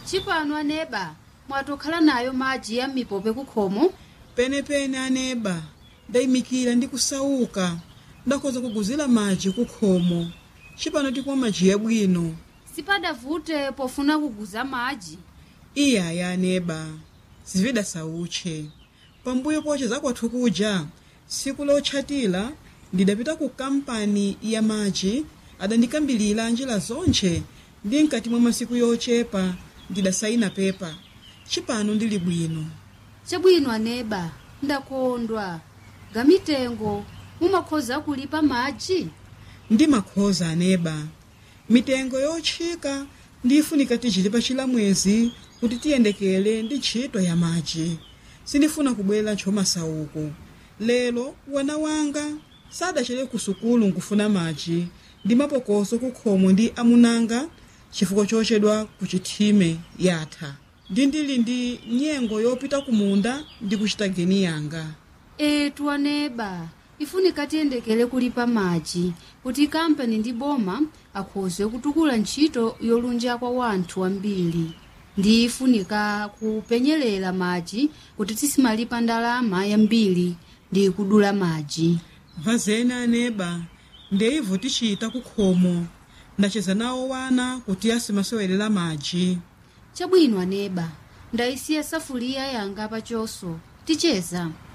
Chipano aneba mwatokhala nayo madzi ya mipope kukhomo. Penepene aneba ndayimikira ndi kusauka ndakhoza kuguzira madzi kukhomo. Chipano tikumwa madzi yabwino. Sipadavute pofuna kuguza madzi. Iya aneba zivida sauche. Pambuyo poche zakwathu kuja siku lotchatira ndidapita ku kampani ya madzi adandikambilira njira zonche ndi mkati mwa masiku yochepa ndidasaina pepa. Chipano ndili bwino. Chabwino aneba ndakondwa. Gamitengo mumakhoza kulipa madzi. Ndi makhoza aneba. Mitengo yotchika ndifunika tichilipa chilamwezi kuti tiyendekele ndi ntchito ya madzi. Sindifuna kubwera ntchomasauko. Lero wana wanga sadachere ku sukulu nkufuna madzi ndi mapokoso kukhomo ndi amunanga chifukwa chochedwa ku chithime yatha. Ndili ndi nyengo yopita kumunda ndi kuchita geni yanga. Etu aneba ifunika tiyendekele kulipa madzi kuti kampani ndi boma akhoze kutukula ntchito yolunja kwa wanthu ambiri. Ndi ifunika kupenyerera madzi kuti tisimalipa ndalama yambiri ndi kudula madzi. Vazena aneba ndeivo tichita kukhomo ndacheza nawo wana kuti asimasewelera madzi. Chabwino aneba ndayisiya safuliya yanga pachoso ticheza.